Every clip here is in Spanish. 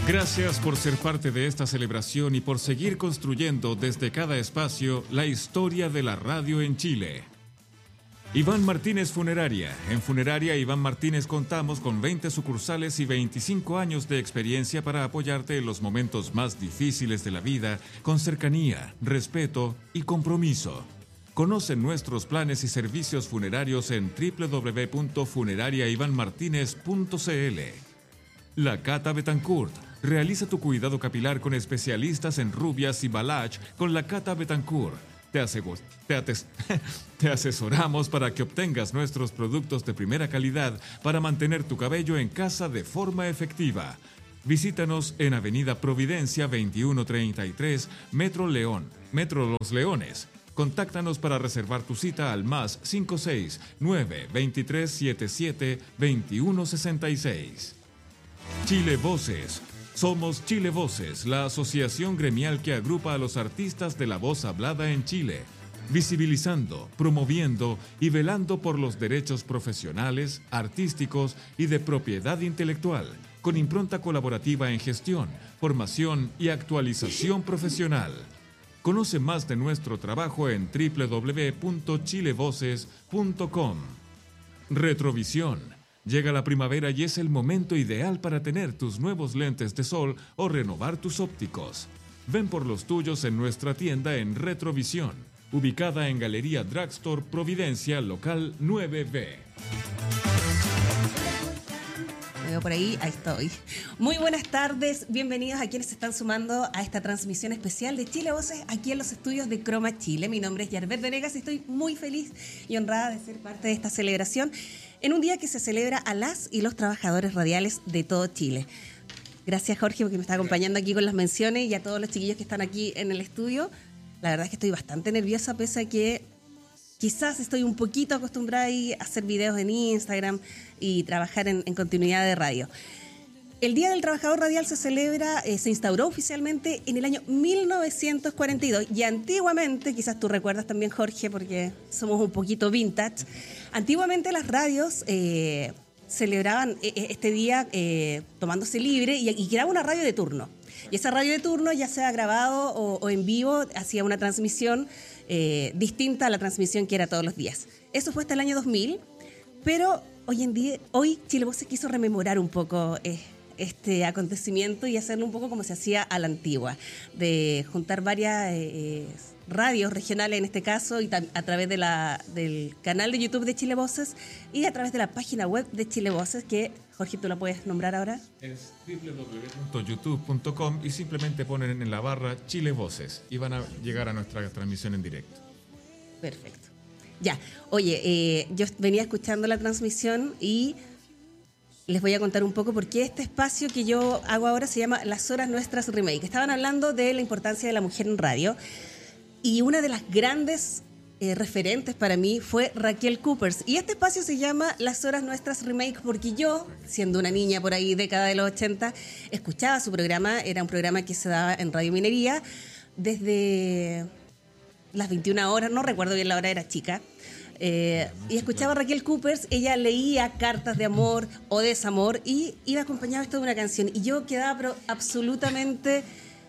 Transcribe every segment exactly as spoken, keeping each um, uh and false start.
Gracias por ser parte de esta celebración y por seguir construyendo desde cada espacio la historia de la radio en Chile. Iván Martínez Funeraria. En Funeraria Iván Martínez contamos con veinte sucursales y veinticinco años de experiencia para apoyarte en los momentos más difíciles de la vida con cercanía, respeto y compromiso. Conoce nuestros planes y servicios funerarios en doble u doble u doble u punto funeraria iván martínez punto c l. La Cata Betancourt. Realiza tu cuidado capilar con especialistas en rubias y balayage con la Cata Betancourt. Te, aseguro, te, ates, te asesoramos para que obtengas nuestros productos de primera calidad para mantener tu cabello en casa de forma efectiva. Visítanos en Avenida Providencia veintiuno treinta y tres, Metro León, Metro Los Leones. Contáctanos para reservar tu cita al más cinco seis nueve, veintitrés setenta y siete, veintiuno sesenta y seis. Chile Voces. Somos Chile Voces, la asociación gremial que agrupa a los artistas de la voz hablada en Chile, visibilizando, promoviendo y velando por los derechos profesionales, artísticos y de propiedad intelectual, con impronta colaborativa en gestión, formación y actualización profesional. Conoce más de nuestro trabajo en doble u doble u doble u punto chile voces punto com. Retrovisión. Llega la primavera y es el momento ideal para tener tus nuevos lentes de sol o renovar tus ópticos. Ven por los tuyos en nuestra tienda en Retrovisión, ubicada en Galería Drugstore Providencia, local nueve B. Me veo por ahí, ahí estoy. Muy buenas tardes, bienvenidos a quienes se están sumando a esta transmisión especial de Chile Voces aquí en los estudios de Croma Chile. Mi nombre es Yarbet Venegas y estoy muy feliz y honrada de ser parte de esta celebración en un día que se celebra a las y los trabajadores radiales de todo Chile. Gracias, Jorge, porque me está acompañando aquí con las menciones, y a todos los chiquillos que están aquí en el estudio. La verdad es que estoy bastante nerviosa, pese a que quizás estoy un poquito acostumbrada a hacer videos en Instagram y trabajar en, en continuidad de radio. El Día del Trabajador Radial se celebra, eh, se instauró oficialmente en el año mil novecientos cuarenta y dos, y antiguamente, quizás tú recuerdas también, Jorge, porque somos un poquito vintage, antiguamente las radios eh, celebraban eh, este día eh, tomándose libre y, y creaban una radio de turno. Y esa radio de turno, ya sea grabado o, o en vivo, hacía una transmisión eh, distinta a la transmisión que era todos los días. Eso fue hasta el año dos mil, pero hoy en día, hoy Chile Voces quiso rememorar un poco eh, este acontecimiento y hacerlo un poco como se hacía a la antigua, de juntar varias eh, radios regionales en este caso, y a través de la, del canal de YouTube de Chile Voces y a través de la página web de Chile Voces, que, Jorge, ¿tú la puedes nombrar ahora? Es doble u doble u doble u punto youtube punto com y simplemente ponen en la barra Chile Voces y van a llegar a nuestra transmisión en directo. Perfecto. Ya, oye, eh, yo venía escuchando la transmisión y les voy a contar un poco por qué este espacio que yo hago ahora se llama Las Horas Nuestras Remake. Estaban hablando de la importancia de la mujer en radio, y una de las grandes eh, referentes para mí fue Raquel Coopers. Y este espacio se llama Las Horas Nuestras Remake porque yo, siendo una niña por ahí, década de los ochenta, escuchaba su programa. Era un programa que se daba en Radio Minería desde las veintiuna horas, no recuerdo bien la hora, era chica. Eh, y escuchaba a Raquel Coopers. Ella leía cartas de amor o desamor y iba acompañada esto de una canción, y yo quedaba pero absolutamente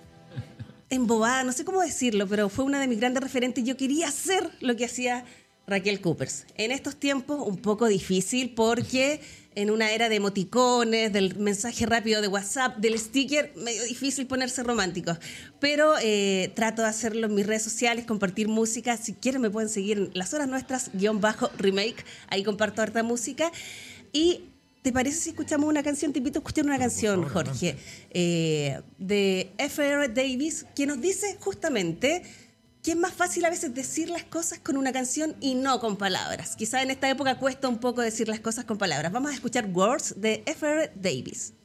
embobada, no sé cómo decirlo, pero fue una de mis grandes referentes. Yo quería hacer lo que hacía Raquel Coopers. En estos tiempos un poco difícil, porque en una era de emoticones, del mensaje rápido de WhatsApp, del sticker, medio difícil ponerse románticos. Pero eh, trato de hacerlo en mis redes sociales, compartir música. Si quieren me pueden seguir en Las Horas Nuestras, guión bajo, remake. Ahí comparto harta música. Y ¿te parece si escuchamos una canción? Te invito a escuchar una canción, Jorge, eh, de F R Davis, que nos dice justamente que es más fácil a veces decir las cosas con una canción y no con palabras. Quizá en esta época cuesta un poco decir las cosas con palabras. Vamos a escuchar Words de F R Davis.